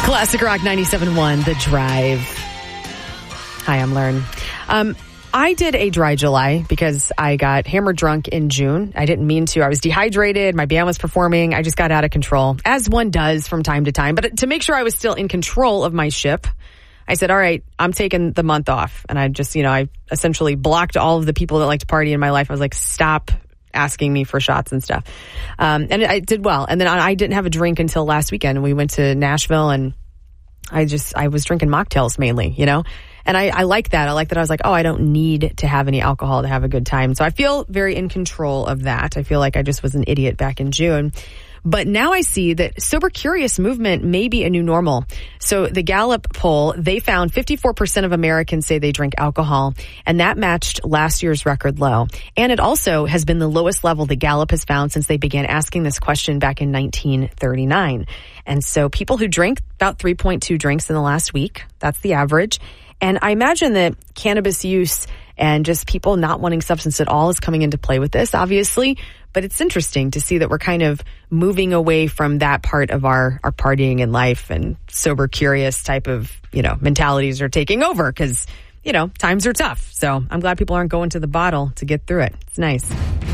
Classic Rock 97.1, The Drive. Hi, I'm Lauren. I did a dry July because I got hammered drunk in June. I didn't mean to. I was dehydrated. My band was performing. I just got out of control, as one does from time to time. But to make sure I was still in control of my ship, I said, all right, I'm taking the month off. And I just, I essentially blocked all of the people that like to party in my life. I was like, stop asking me for shots and stuff. And I did well. And then I didn't have a drink until last weekend. And we went to Nashville and I was drinking mocktails mainly, And I like that. I like that I was like, I don't need to have any alcohol to have a good time. So I feel very in control of that. I feel like I just was an idiot back in June. But now I see that sober curious movement may be a new normal. So the Gallup poll, they found 54% of Americans say they drink alcohol, and that matched last year's record low. And it also has been the lowest level that Gallup has found since they began asking this question back in 1939. And so people who drink about 3.2 drinks in the last week, that's the average. And I imagine that cannabis use and just people not wanting substance at all is coming into play with this, obviously. But it's interesting to see that we're kind of moving away from that part of our partying in life, and sober curious type of, mentalities are taking over because, times are tough. So I'm glad people aren't going to the bottle to get through it. It's nice.